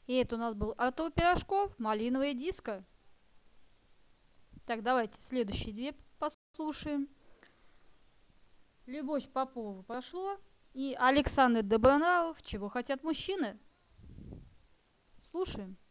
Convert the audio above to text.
И это у нас был Артур Пирожков, «Малиновое диско». Так, давайте следующие две послушаем. Любовь Попова прошло. И Александр Добронравов «Чего хотят мужчины». Слушаем.